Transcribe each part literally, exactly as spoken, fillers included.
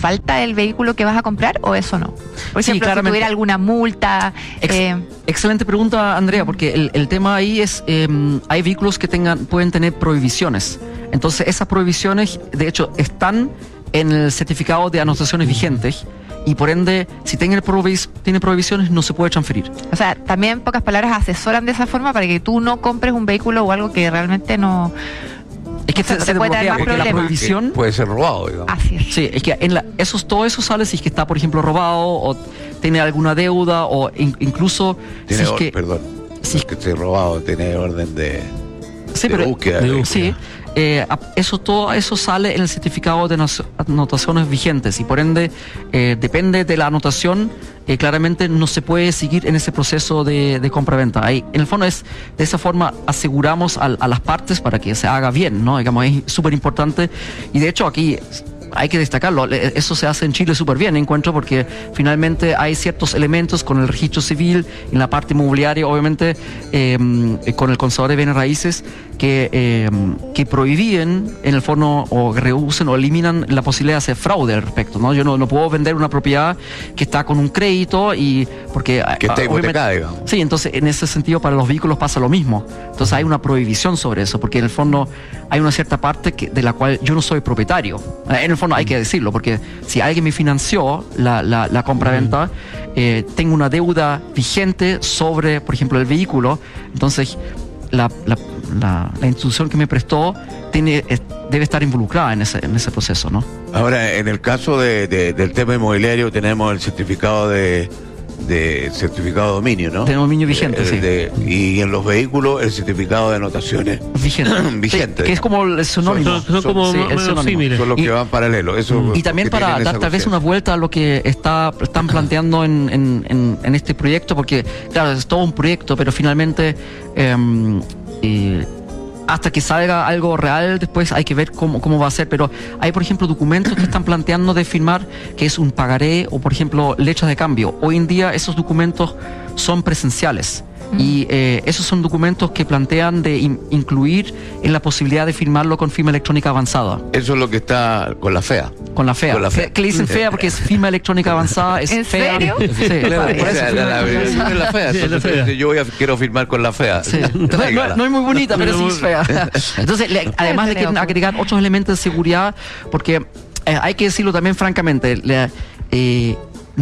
falta del vehículo que vas a comprar o eso no? Por ejemplo, sí, si tuviera alguna multa. Ex eh... Excelente pregunta, Andrea, porque el, el tema ahí es, eh, hay vehículos que tengan, pueden tener prohibiciones. Entonces esas prohibiciones, de hecho, están en el certificado de anotaciones vigentes. Y por ende, si tiene, prohibis, tiene prohibiciones, no se puede transferir. O sea, también en pocas palabras asesoran de esa forma para que tú no compres un vehículo o algo que realmente no... Es que o sea, se, te se puede dar bloquea, más porque problemas. la prohibición... Que puede ser robado, digamos. Así es. Sí, es que en la, eso, todo eso sale si es que está, por ejemplo, robado o tiene alguna deuda o in, incluso... Tiene si es que, perdón, si es que esté robado, tiene orden de, sí, de pero, búsqueda. de De búsqueda. Sí, eh, eso, todo eso sale en el certificado de anotaciones vigentes y por ende, eh, depende de la anotación, eh, claramente no se puede seguir en ese proceso de, de compra-venta. Ahí, en el fondo es, de esa forma aseguramos a, a las partes para que se haga bien, ¿no? Digamos, es súper importante y de hecho aquí... hay que destacarlo, eso se hace en Chile súper bien, encuentro, porque finalmente hay ciertos elementos con el registro civil, en la parte inmobiliaria, obviamente, eh, con el conservador de bienes raíces, que, eh, que prohíben, en el fondo, o reducen o eliminan la posibilidad de hacer fraude al respecto, ¿no? Yo no, no puedo vender una propiedad que está con un crédito y... porque que está hipotecada, digamos. Sí, entonces, en ese sentido, para los vehículos pasa lo mismo. Entonces, hay una prohibición sobre eso, porque en el fondo hay una cierta parte que, de la cual yo no soy propietario. En el fondo hay que decirlo, porque si alguien me financió la, la, la compra-venta, eh, tengo una deuda vigente sobre, por ejemplo, el vehículo, entonces la, la, la, la institución que me prestó tiene, eh, debe estar involucrada en ese, en ese proceso, ¿no? Ahora, en el caso de, de, del tema inmobiliario, tenemos el certificado de... de certificado de dominio, ¿no? De dominio vigente, eh, sí. De, y en los vehículos el certificado de anotaciones vigente, vigente, sí, que es como el sinónimo. Son, son como sí, más o menos similares. son los que y, van paralelos. Eso y también para dar tal vez una vuelta a lo que está, están planteando en, en, en, en este proyecto, porque claro, es todo un proyecto, pero finalmente eh, eh, hasta que salga algo real, después hay que ver cómo, cómo va a ser, pero hay, por ejemplo, documentos que están planteando de firmar, que es un pagaré o, por ejemplo, lechas de cambio. Hoy en día esos documentos son presenciales y eh, esos son documentos que plantean de in, incluir en la posibilidad de firmarlo con firma electrónica avanzada. Eso es lo que está con la FEA. Con la FEA. Con la FEA. Que, que le dicen FEA porque es firma electrónica avanzada. Es ¿En FEA. serio? Sí, Claro, por o eso sea, la, la, la, la FEA. Sí, Entonces, la FEA. yo voy a, quiero firmar con la FEA. Sí. No, no, no es muy bonita, pero sí es fea. Entonces, le, además le quieren agregar otros elementos de seguridad, porque eh, hay que decirlo también francamente, le, eh,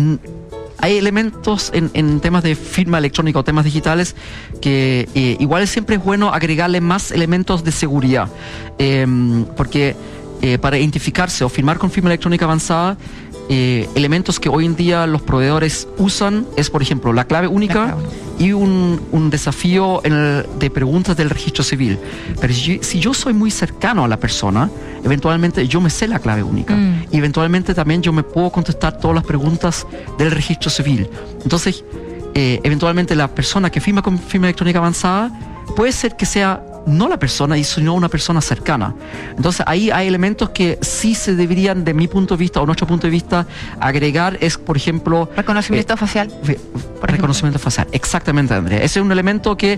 hay elementos en, en temas de firma electrónica o temas digitales que eh, igual siempre es bueno agregarle más elementos de seguridad, eh, porque eh, para identificarse o firmar con firma electrónica avanzada, Eh, elementos que hoy en día los proveedores usan es, por ejemplo, la clave única, la clave. y un, un desafío en el, de preguntas del registro civil. Pero si, si yo soy muy cercano a la persona, eventualmente yo me sé la clave única mm. y eventualmente también yo me puedo contestar todas las preguntas del registro civil. Entonces, eh, eventualmente la persona que firma con firma electrónica avanzada puede ser que sea no la persona, sino una persona cercana. Entonces ahí hay elementos que sí se deberían, de mi punto de vista o nuestro punto de vista, agregar. Es, por ejemplo, reconocimiento eh, facial. Por reconocimiento ejemplo. facial, exactamente, Andrea. Ese es un elemento que,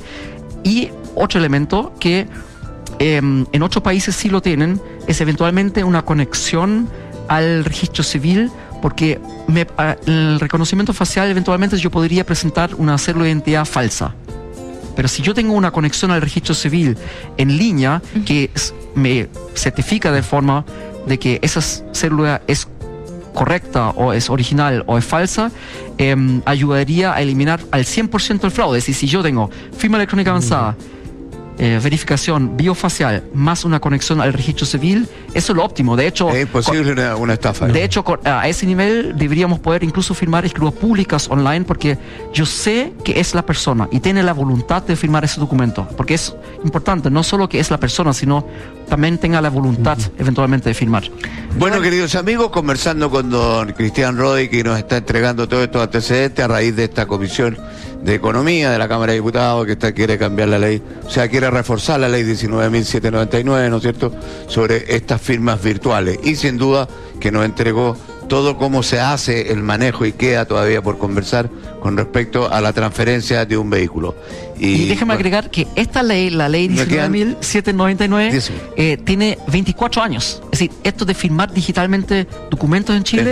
y otro elemento que eh, en otros países sí lo tienen, es eventualmente una conexión al registro civil, porque me, el reconocimiento facial eventualmente yo podría presentar una cédula de identidad falsa. Pero si yo tengo una conexión al registro civil en línea que me certifica de forma de que esa célula es correcta o es original o es falsa, eh, ayudaría a eliminar al cien por ciento el fraude. Es decir, si yo tengo firma electrónica avanzada, eh, verificación biofacial más una conexión al registro civil, eso es lo óptimo. De hecho, es imposible con, una, una estafa. De ¿no? hecho, a ese nivel deberíamos poder incluso firmar escrituras públicas online, porque yo sé que es la persona y tiene la voluntad de firmar ese documento, porque es importante, no solo que es la persona, sino también tenga la voluntad uh-huh. eventualmente de firmar. Bueno, bueno, queridos amigos, conversando con don Cristian Rodi, que nos está entregando todos estos antecedentes a raíz de esta comisión de Economía de la Cámara de Diputados, que está, quiere cambiar la ley, o sea, quiere reforzar la ley diecinueve mil setecientos noventa y nueve, ¿no es cierto?, sobre estas firmas virtuales. Y sin duda que nos entregó todo cómo se hace el manejo, y queda todavía por conversar con respecto a la transferencia de un vehículo. Y, y déjeme bueno, agregar que esta ley, la ley diecinueve mil setecientos noventa y nueve, eh, tiene veinticuatro años. Es decir, esto de firmar digitalmente documentos en Chile